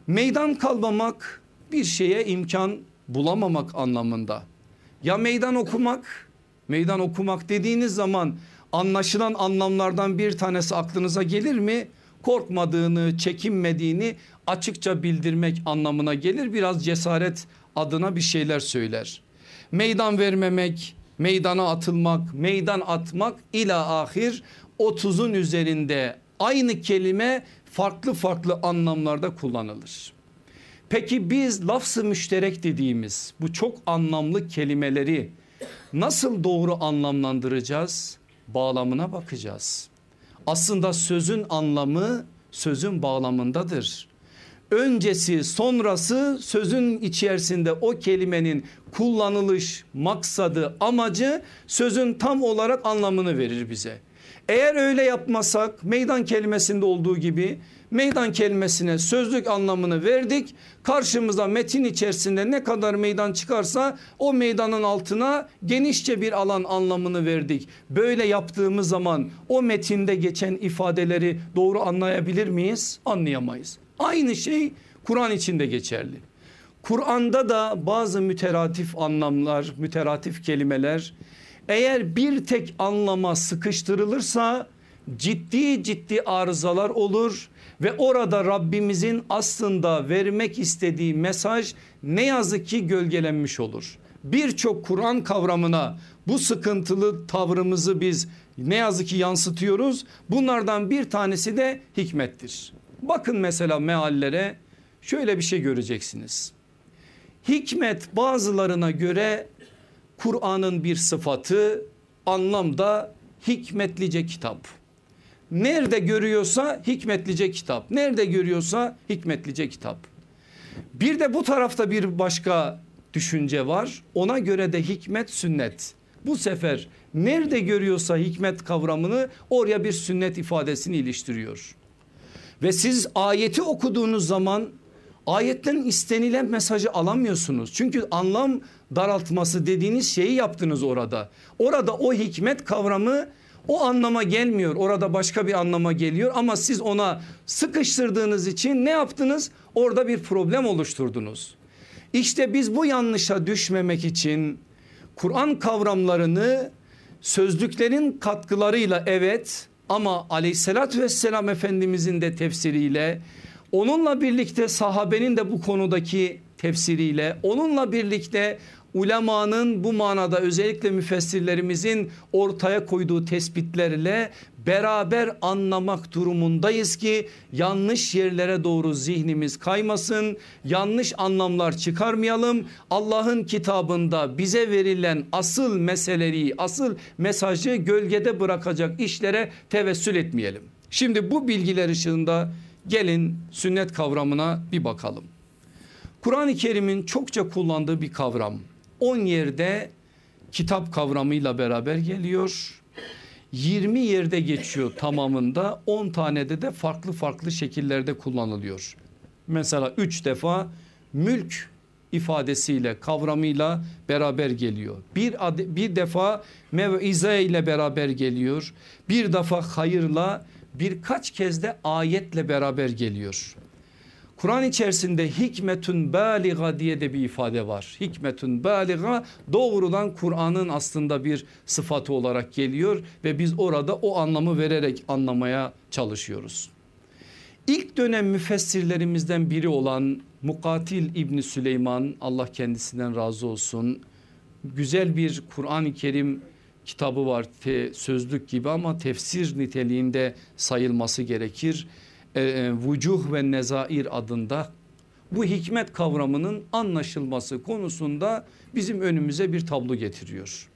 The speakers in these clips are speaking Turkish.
Meydan kalmamak bir şeye imkan bulamamak anlamında. Ya meydan okumak, meydan okumak dediğiniz zaman anlaşılan anlamlardan bir tanesi aklınıza gelir mi? Korkmadığını, çekinmediğini açıkça bildirmek anlamına gelir. Biraz cesaret adına bir şeyler söyler. Meydan vermemek, meydana atılmak, meydan atmak ila ahir 30'un üzerinde aynı kelime farklı farklı anlamlarda kullanılır. Peki biz lafz-ı müşterek dediğimiz bu çok anlamlı kelimeleri nasıl doğru anlamlandıracağız? Bağlamına bakacağız. Aslında sözün anlamı sözün bağlamındadır. Öncesi sonrası sözün içerisinde o kelimenin kullanılış maksadı, amacı sözün tam olarak anlamını verir bize. Eğer öyle yapmasak meydan kelimesinde olduğu gibi meydan kelimesine sözlük anlamını verdik. Karşımıza metin içerisinde ne kadar meydan çıkarsa o meydanın altına genişçe bir alan anlamını verdik. Böyle yaptığımız zaman o metinde geçen ifadeleri doğru anlayabilir miyiz? Anlayamayız. Aynı şey Kur'an için de geçerli. Kur'an'da da bazı müteratif anlamlar, müteratif kelimeler eğer bir tek anlama sıkıştırılırsa ciddi arızalar olur ve orada Rabbimizin aslında vermek istediği mesaj ne yazık ki gölgelenmiş olur. Birçok Kur'an kavramına bu sıkıntılı tavrımızı biz ne yazık ki yansıtıyoruz. Bunlardan bir tanesi de hikmettir. Bakın mesela meallere, şöyle bir şey göreceksiniz. Hikmet bazılarına göre Kur'an'ın bir sıfatı, anlamda hikmetlice kitap. Nerede görüyorsa hikmetlice kitap. Nerede görüyorsa hikmetlice kitap. Bir de bu tarafta bir başka düşünce var. Ona göre de hikmet sünnet. Bu sefer nerede görüyorsa hikmet kavramını oraya bir sünnet ifadesini iliştiriyor. Ve siz ayeti okuduğunuz zaman ayetten istenilen mesajı alamıyorsunuz. Çünkü anlam daraltması dediğiniz şeyi yaptınız orada. Orada o hikmet kavramı o anlama gelmiyor. Orada başka bir anlama geliyor ama siz ona sıkıştırdığınız için ne yaptınız? Orada bir problem oluşturdunuz. İşte biz bu yanlışa düşmemek için Kur'an kavramlarını sözlüklerin katkılarıyla evet, ama aleyhissalatü vesselam Efendimizin de tefsiriyle, onunla birlikte sahabenin de bu konudaki tefsiriyle, onunla birlikte ulemanın bu manada özellikle müfessirlerimizin ortaya koyduğu tespitlerle beraber anlamak durumundayız ki yanlış yerlere doğru zihnimiz kaymasın, yanlış anlamlar çıkarmayalım. Allah'ın kitabında bize verilen asıl meseleyi, asıl mesajı gölgede bırakacak işlere tevessül etmeyelim. Şimdi bu bilgiler ışığında gelin sünnet kavramına bir bakalım. Kur'an-ı Kerim'in çokça kullandığı bir kavram. 10 yerde kitap kavramıyla beraber geliyor. 20 yerde geçiyor tamamında, 10 tanede de farklı şekillerde kullanılıyor. Mesela 3 defa mülk ifadesiyle, kavramıyla beraber geliyor. Bir defa mev'ize ile beraber geliyor. Bir defa hayırla, birkaç kez de ayetle beraber geliyor. Kur'an içerisinde hikmetün baliga diye de bir ifade var. Hikmetün baliga doğrudan Kur'an'ın aslında bir sıfatı olarak geliyor ve biz orada o anlamı vererek anlamaya çalışıyoruz. İlk dönem müfessirlerimizden biri olan Mukatil İbni Süleyman, Allah kendisinden razı olsun, güzel bir Kur'an-ı Kerim kitabı var, sözlük gibi ama tefsir niteliğinde sayılması gerekir. Vucuh ve Nezair adında bu hikmet kavramının anlaşılması konusunda bizim önümüze bir tablo getiriyor.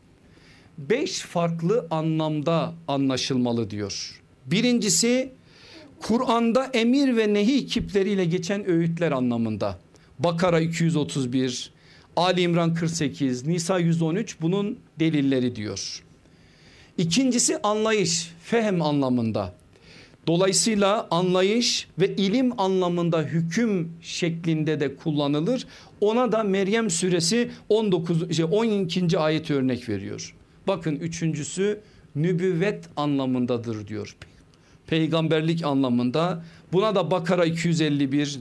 5 farklı anlamda anlaşılmalı diyor. Birincisi, Kur'an'da emir ve nehi kipleriyle geçen öğütler anlamında. Bakara 231, Ali İmran 48, Nisa 113 bunun delilleri diyor. İkincisi anlayış, fehem anlamında. Dolayısıyla anlayış ve ilim anlamında hüküm şeklinde de kullanılır. Ona da Meryem suresi 12. ayet örnek veriyor. Bakın üçüncüsü nübüvvet anlamındadır diyor. Peygamberlik anlamında. Buna da Bakara 251,